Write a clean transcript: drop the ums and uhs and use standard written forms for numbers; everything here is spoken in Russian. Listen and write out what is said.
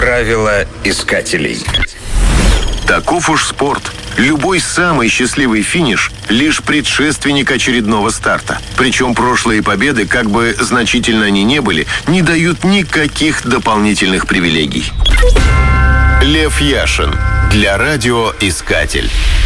Правила искателей. Таков уж спорт. Любой самый счастливый финиш – лишь предшественник очередного старта. Причем прошлые победы, как бы значительно они ни были, не дают никаких дополнительных привилегий. Лев Яшин для радиоискатель.